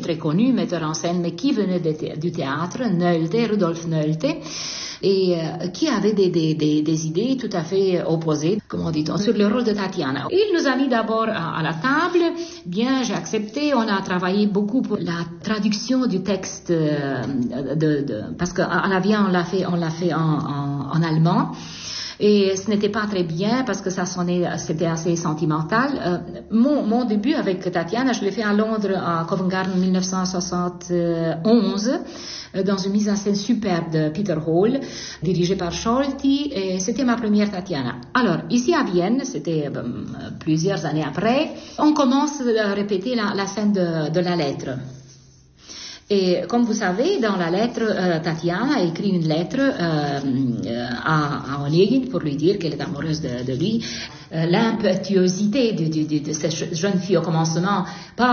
très connu metteur en scène, mais qui venait du théâtre, Noelte, Rudolf Noelte, et qui avait des idées tout à fait opposées, comment dit-on, sur le rôle de Tatiana. Il nous a mis d'abord à la table. Bien, j'ai accepté. On a travaillé beaucoup pour la traduction du texte, parce qu'à la Via, on l'a fait en allemand. Et ce n'était pas très bien parce que c'était assez sentimental. Mon début avec Tatiana, je l'ai fait à Londres, à Covent Garden en 1971, dans une mise en scène superbe de Peter Hall, dirigée par Scholti, et c'était ma première Tatiana. Alors, ici à Vienne, c'était plusieurs années après, on commence à répéter la scène de la lettre. Et comme vous savez, dans la lettre, Tatiana a écrit une lettre à Onegin pour lui dire qu'elle est amoureuse de lui. L'impétuosité de cette jeune fille au commencement.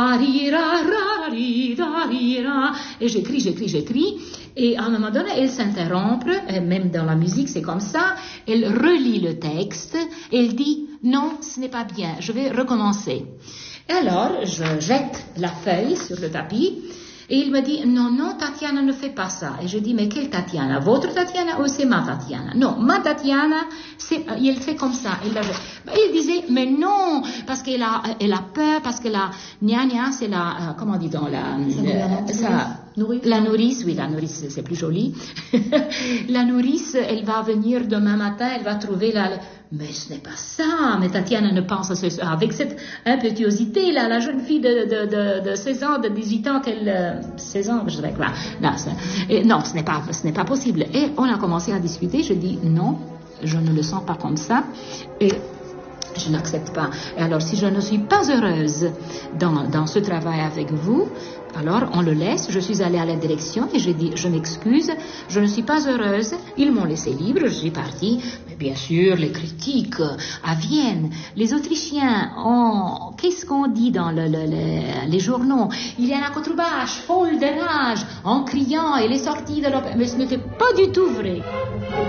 Et j'écris. Et à un moment donné, elle s'interrompt, même dans la musique, c'est comme ça. Elle relit le texte. Elle dit, non, ce n'est pas bien, je vais recommencer. Et alors, je jette la feuille sur le tapis. Et il me dit, non, Tatiana ne fait pas ça. Et je dis, mais quelle Tatiana? Votre Tatiana ou c'est ma Tatiana? Non, ma Tatiana, elle fait comme ça. Il disait, mais non, parce qu'elle a peur, parce que la gna c'est la, comment dit-on, la nourrice, oui, la nourrice, c'est plus joli. La nourrice, elle va venir demain matin, elle va trouver mais ce n'est pas ça, mais Tatiana ne pense à ce, avec cette impétuosité, là, la jeune fille de 16 ans, de 18 ans, 16 ans, je dirais quoi. Non, ce n'est pas possible. Et on a commencé à discuter, je dis, non, je ne le sens pas comme ça, et je n'accepte pas. Et alors, si je ne suis pas heureuse dans ce travail avec vous, alors on le laisse. Je suis allée à la direction et j'ai dit, je m'excuse, je ne suis pas heureuse. Ils m'ont laissé libre, je suis partie. Mais bien sûr, les critiques à Vienne, les Autrichiens, qu'est-ce qu'on dit dans les journaux? Il y a un Kotrubash, folle de rage, en criant, elle est sortie de l'opéra. Mais ce n'était pas du tout vrai.